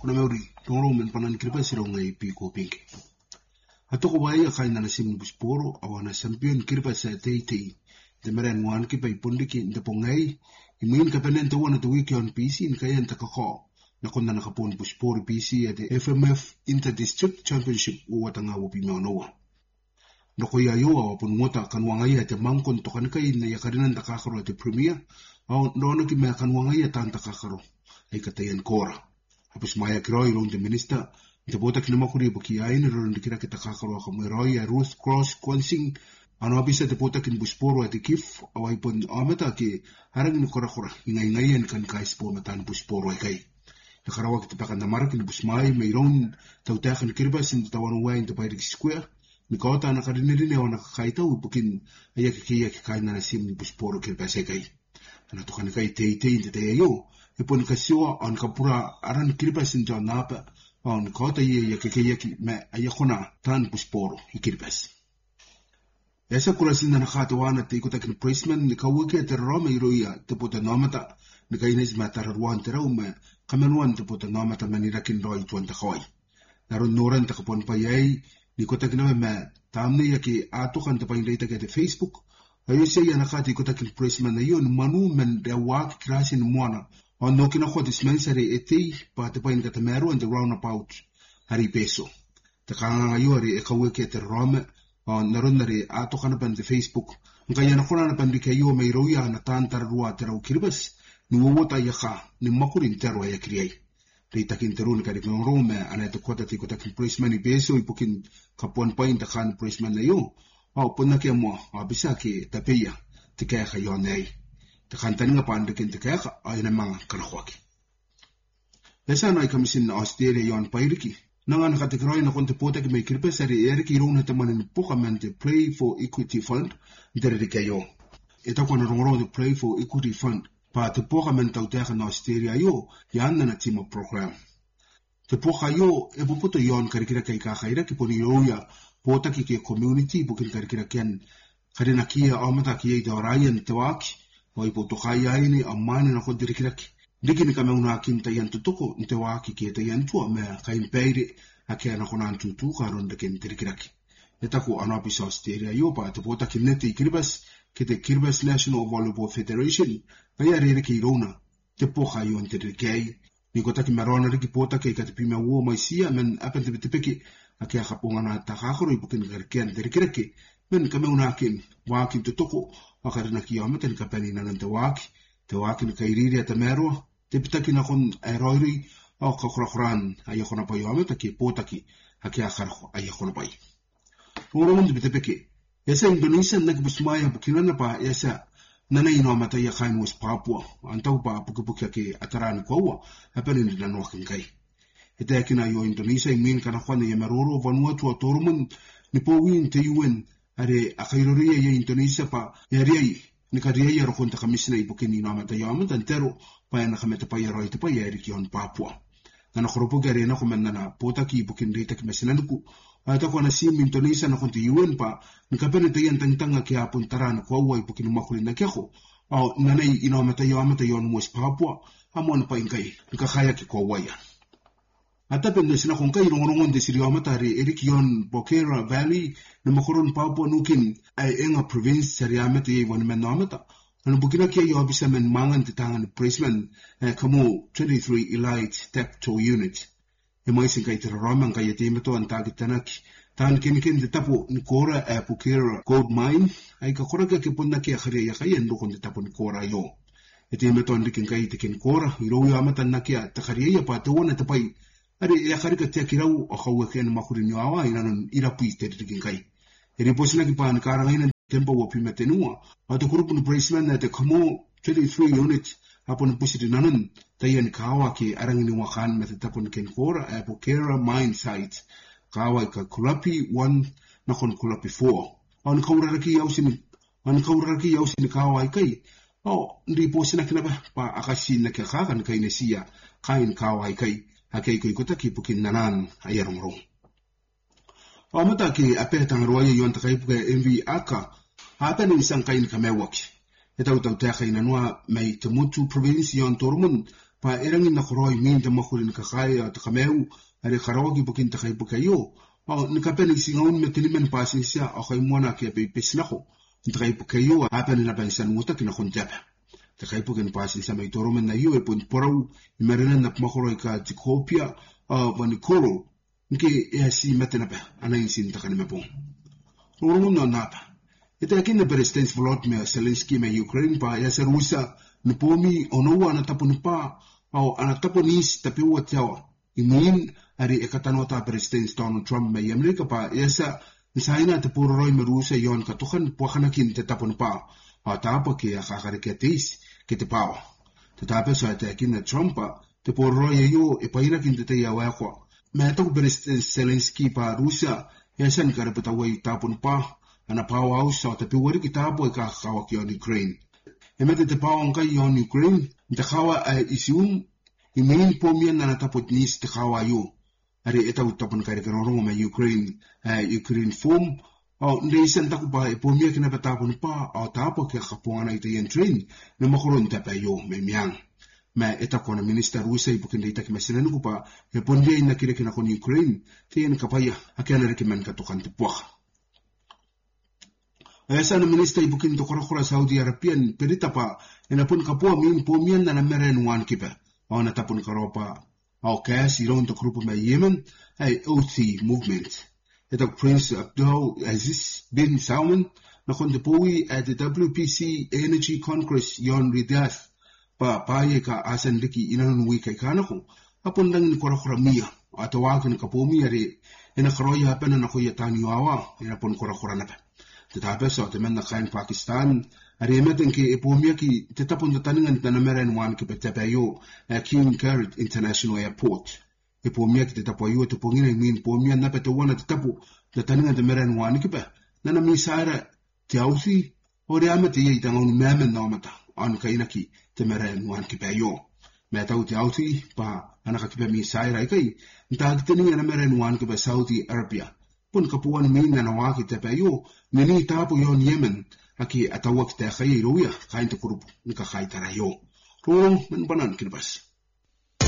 kuna meuri tongro men panan kirpa siro ngai piko pinke atoko wai a kaina na sim busporo awana champion kirpa sa tei de meren wan ki pai pondiki de pongai imin ka penen to wana to wiki on PC in kayan takako na kunda na kapon busporo PC at the FMF Inter District Championship watanga wopi meonoa noko ya yo apun ngota kanwangai at mangkon to kan kai na yakarinan takakaro at premier au nono ki me kanwangai at takakaro ay katayan kora apus maya kiroi long the minister te bota ki namakuri buki ai ne ron dikira kita kakaro ka meroi ya Ruth Cross Quansing ano bisa te bota ki busporo at kif awai pon amata ki harang ni kora ingai kan kai spo matan busporo kai nakarawa kita pakan namar ki busmai meiron tautakan kirba sin tawan wain te pai square ni kota na kariniri ona kai tau bukin ayak ki kai na sim busporo kirba se kai ana to kan kai te te yo ipon kasiwa on kapura aran kirba sin napa on kota ye yaki me ayakona tan busporo ikirpas esa kurasin na khatawana te ko takin prisman ni kawke te roma iroya te pota namata ni kaines matar ruan te roma kamenwan te pota namata manirakin roi tuan ta khoi naron noran ta kapon payai ni ko takin me tamne yaki atukan te paindai ta ke Facebook ayo se yana khati ko takin prisman na yon manu men de wak krasin mwana on no kina khot dispensary etei pa te pain ka te meru and the roundabout hari peso te kanga yori e kaweke te rome on naronare ato kana ban te Facebook nga yana khona na ban dike yo mai roya na tantar rua te rau kirbas ni wota yaka ni makurin terwa ya kriai te takin terun ka de rome ana te kota te kota kin policeman i peso i pukin kapon pain te kan policeman na yo au ponna ke mo abisa ke tapeya te ka yo nei te kantani nga pande kin te kaya ay na mga kanakwaki. Esa na ikamisin na Australia yon pairiki. Nanga nakatikroy na konti pote ki may kirpe sari eriki irong na tamanin puka mente Play for Equity Fund ntere kayo. Ito ko na rongro the Play for Equity Fund pa te puka mente uteka na Australia yo yan na tima program. Te puka yo e puputo yon karikira kay kakaira ki poni yoya pota ki ke community bukin karikira ken karina kia amata ki ito rayan tewaki oi po tokai ai ni amane na ko dirikiraki dikini kama una kinta yan tutuko nte waki ki te yan tua me kain peire ake na kona tutu karon de kin dirikiraki etako ana bisa Australia yo pa te pota kinete kiribas ki te Kiribati National Volleyball Federation ya rere ki rona te poka yo nte dirikei ni ko taki marona riki pota ke ka te pima wo mai sia men apen te peki ake akaponga na takakoro ibukin garken dirikiraki men kama una kin waki tutuko wakarina ki amata ni kapani na te waki ni kairiri ata merwa te pitaki na kon aeroiri au kakurakuran ayakona pa amata ki potaki haki akarko ayakona pa uro mundi bitepeke esa Indonesia na kibusmaya bukinana pa esa nana ino amata ya kain west Papua antau pa puki ke atarani kwa hapani ni nanwakin kai ita yakina yo Indonesia imin kana kwana ya maroro Vanuatu atorumun ni powin te UN are akairoria ya Indonesia pa yariai ni karia ya rokonta kamisina ipokeni na mata ya amata ntero pa na kameta pa ya roite pa ya eriki on Papua na khoropo gare na komanda na pota ki ipokeni rita kamisina nuku ata ko na sim Indonesia na konti UN pa ni kapene te yan tangtanga ki apun taran ko wa ipokeni makuli na keko au nanai ina mata ya on West Papua amon pa inkai ni kakaya ki ko waya ata pende sina kong kai rongongon de sirio matare Erikion Bokera Valley na makoron Papua nukin ay enga province sariamete ye wan men namata ano bukina kia yo bisa men mangan titangan Prisman kamo 23 Elite Tactical Unit e mai sing kai teraramang kai temeto antagi tanak tan kinikin de tapo ni kora Bokera Gold Mine ay kakora ka kipon na kia khare ya kai endo kon de tapo ni kora yo e temeto andikin kai tikin kora iro yo amatan na kia takari ya patona tapai are ya karika te kirau o khawe ken makuri ni awa inanon irapi te tikin kai eri posina ki pan karanga ina tempo wo pime tenua ato grupo no Brisbane na te kamo 23 unit apon pusiti nanon tayan kawa ki arang ni wakan met tapon ken kora Bokera mine site kawa ka Kulapi 1 na kon Kulapi 4 on kauraraki yausini kawa kai o ndi posina kinaba pa akasin na kakan kai nesia kain kawa kai hake ko ikota ki pukin nanan ayarong. Amata ki apetang roye yon takai puke MV aka hapa ni isang kain kamewaki. Ita utau teka inanua may temutu province yon torumun pa erangin na koroi min te makulin ka kaya ta kameu are karogi bukin ta kai bukayo ni kapeni singaun me tilimen pasisia o kai mona ke pe peslako ta kai bukayo apen na pensan muta kina kontap ta kai bukin pasisia mai toromen na yo e pun porau merena na makuloi ka tikopia wani koro nke e si metena pa ana insin ta kanime pon no napa ita kina president Volodymyr Zelensky me Ukraine pa ya serusa ni pomi ono ana tapuni pa au ana taponis tapi wa tiawa imin ari ekatanota president Donald Trump me Amerika pa yasa misaina te puroi merusa yon katukan puakanakin te tapuni pa tapa ke akakareketis ke te pa tetapi sa te kina Trump pa te puroi yo e paira kin te ya wa kwa me to president Zelensky pa Rusia yasa ni karapata wa tapuni pa ana pau au sa te piwari ki tapo e kakawa ki on Ukraine. E mete te pau ang kai on Ukraine, te kawa ai isium, i main po mian na natapot nis te kawa yu. Ari eta utapon kari kanorong me Ukraine, Ukraine form, au nde isan taku pa e po mian kina patapon pa, au tapo ki kapungan ay te yen train, na makuron tapa yu, me miang. Me eta kona minister Rusa ipukin dita ki masinan ko pa, e pondiay na kira kina kon Ukraine, te yen kapaya, akyana rekiman katukan te puak. Esa na minister ibukin to kora Saudi Arabian perita pa ina pun kapua min pomian na meren wan kipa au na tapun karopa au kas iron to grupo me Yemen Houthi movement eta Prince Abdul Aziz bin Salman na kon de powi at the WPC Energy Congress yon Riyadh pa paye ka asan diki inan wi kai kanako apun dang kora mia atawakin kapomi ari ina karoya hapena na ko yatani wawa ina pun kora na pa tetapi sa teman na kain Pakistan ari meten ke epomia ki tetapon taningan tanameren wan ki petapayo King Khalid International Airport epomia ki tetapayo to pongina min pomia na petawana tetapo taningan tanameren wan ki pa nana misara tiausi ore amete ye tangon memen na mata an kaina ki temeren wan ki payo meta tiausi pa ana ka ki misara kai ntag taningan tanameren wan ki pa Saudi Arabia pun kapuan min na nawaki te payo nini tapo yon Yemen aki atawak te khayi ruya kain te kurup nika khai tarayo rong men banan kinbas